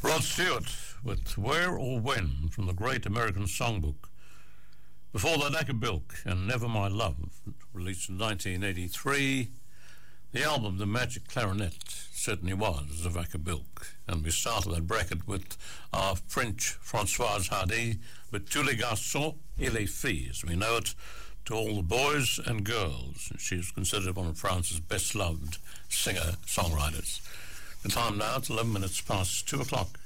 Rod Stewart with Where or When from the Great American Songbook. Before that, Acker Bilk and Never My Love, released in 1983. The album The Magic Clarinet certainly was of Acker Bilk. And we started that bracket with our French Françoise Hardy with Tous les garçons et les filles, as we know it, to all the boys and girls. She was considered one of France's best-loved singer-songwriters. The time now, it's 11 minutes past 2 o'clock.